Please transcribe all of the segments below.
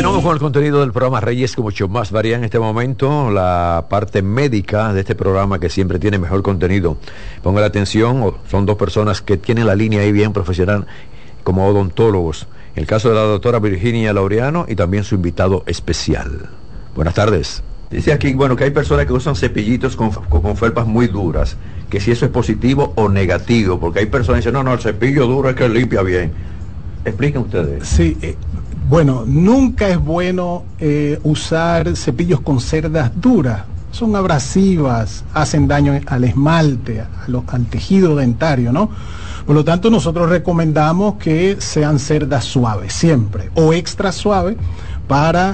Continuamos con el contenido del programa Reyes con mucho más variedad en este momento, la parte médica de este programa que siempre tiene mejor contenido. Ponga la atención, son dos personas que tienen la línea ahí bien profesional como odontólogos. El caso de la doctora Virginia Laureano y también su invitado especial. Buenas tardes. Dice aquí, bueno, que hay personas que usan cepillitos con felpas muy duras, que si eso es positivo o negativo, porque hay personas que dicen, no, el cepillo duro es que limpia bien. Expliquen ustedes. Sí, bueno, nunca es bueno usar cepillos con cerdas duras. Son abrasivas, hacen daño al esmalte, al tejido dentario, ¿no? Por lo tanto, nosotros recomendamos que sean cerdas suaves, siempre, o extra suaves, para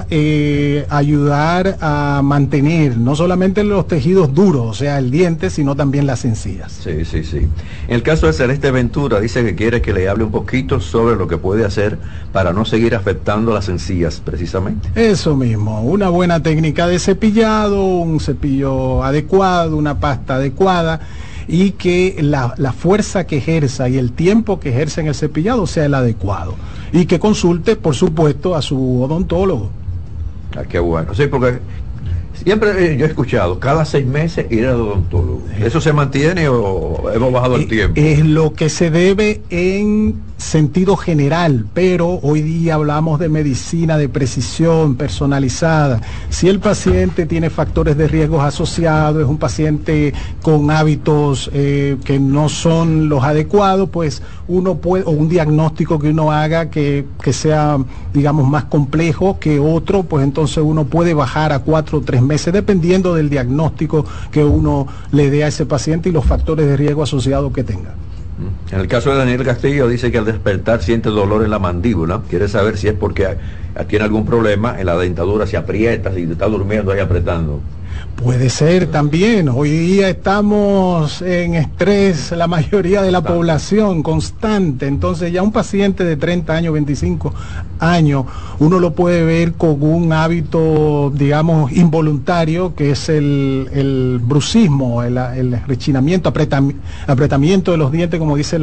ayudar a mantener no solamente los tejidos duros, o sea, el diente, sino también las encías. Sí, sí, sí. En el caso de Celeste Ventura, dice que quiere que le hable un poquito sobre lo que puede hacer para no seguir afectando las encías, precisamente. Eso mismo, una buena técnica de cepillado, un cepillo adecuado, una pasta adecuada, y que la fuerza que ejerza y el tiempo que ejerce en el cepillado sea el adecuado. Y que consulte, por supuesto, a su odontólogo. Ah, qué bueno. Sí, porque siempre yo he escuchado, cada 6 meses ir al odontólogo. ¿Eso se mantiene o hemos bajado el tiempo? Es lo que se debe en sentido general, pero hoy día hablamos de medicina de precisión personalizada. Si el paciente tiene factores de riesgos asociados, es un paciente con hábitos que no son los adecuados, pues uno puede, o un diagnóstico que uno haga que sea, digamos, más complejo que otro, pues entonces uno puede bajar a 4 o 3 meses, dependiendo del diagnóstico que uno le dé a ese paciente y los factores de riesgo asociados que tenga. En el caso de Daniel Castillo, dice que al despertar siente dolor en la mandíbula. Quiere saber si es porque tiene algún problema en la dentadura, si aprieta, si está durmiendo ahí apretando. Puede ser también. Hoy día estamos en estrés, la mayoría de la población, constante. Entonces ya un paciente de 30 años, 25 años, uno lo puede ver con un hábito, digamos, involuntario, que es el bruxismo, el rechinamiento, apretamiento de los dientes, como dice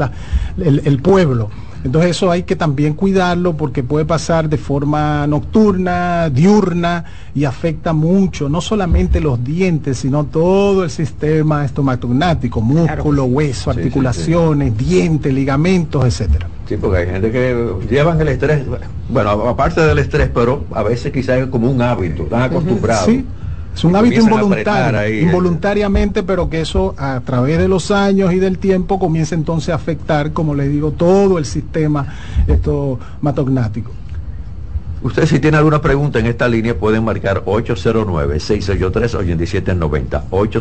el pueblo. Entonces eso hay que también cuidarlo porque puede pasar de forma nocturna, diurna, y afecta mucho, no solamente los dientes, sino todo el sistema estomatognático, músculo, hueso, articulaciones, dientes, ligamentos, etcétera. Sí, porque hay gente que llevan el estrés, bueno, aparte del estrés, pero a veces quizás es como un hábito, están acostumbrados. Sí. Es un hábito involuntario, involuntariamente, pero que eso a través de los años y del tiempo comienza entonces a afectar, como le digo, todo el sistema estomatognático. Ustedes, si tienen alguna pregunta en esta línea, pueden marcar 809-683-8790,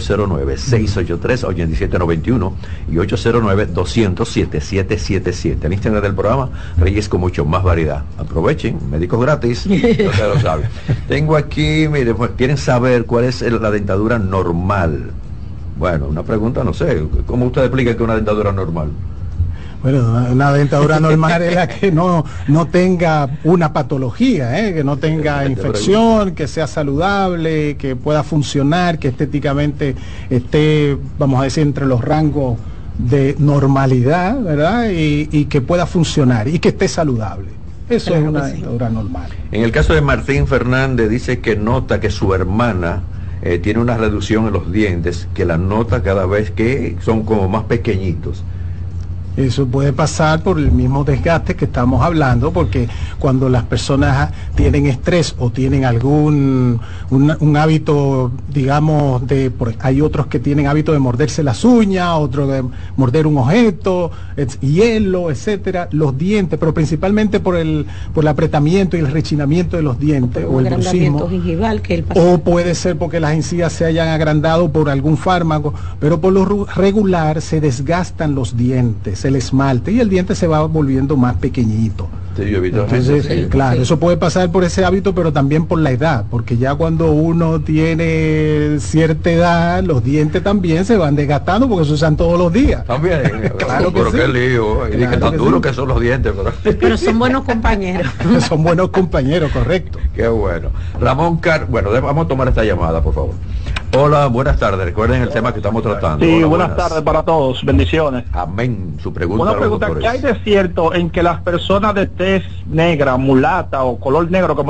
809-683-8791 y 809-200-7777. En Instagram del programa Reyes con mucho más variedad. Aprovechen, médicos gratis, no se lo saben. Tengo aquí, mire, pues, quieren saber cuál es la dentadura normal. Bueno, una pregunta, no sé, ¿cómo usted explica que una dentadura normal? Bueno, una dentadura normal es la que no tenga una patología, que no tenga infección, que sea saludable, que pueda funcionar, que estéticamente esté, vamos a decir, entre los rangos de normalidad, ¿verdad? Y que pueda funcionar y que esté saludable. Eso claro, es una dentadura normal. En el caso de Martín Fernández, dice que nota que su hermana tiene una reducción en los dientes, que la nota cada vez que son como más pequeñitos. Eso puede pasar por el mismo desgaste que estamos hablando, porque cuando las personas tienen estrés o tienen algún un hábito, digamos, hay otros que tienen hábito de morderse las uñas, otros de morder un objeto, hielo, etcétera, los dientes, pero principalmente por el apretamiento y el rechinamiento de los dientes o el bruxismo, o puede ser porque las encías se hayan agrandado por algún fármaco, pero por lo regular se desgastan los dientes, el esmalte, y el diente se va volviendo más pequeñito. Sí, yo he visto. Entonces, claro, eso puede pasar por ese hábito, pero también por la edad, porque ya cuando uno tiene cierta edad, los dientes también se van desgastando porque se usan todos los días. También, claro, pero qué lío, y que tan duro que son los dientes, pero son buenos compañeros. Son buenos compañeros, correcto. Qué bueno. Ramón bueno, vamos a tomar esta llamada, por favor. Hola, buenas tardes. Recuerden el tema que estamos tratando. Sí, buenas tardes para todos. Bendiciones. Amén. Su pregunta. Una pregunta, ¿qué hay de cierto en que las personas de tez negra, mulata o color negro, como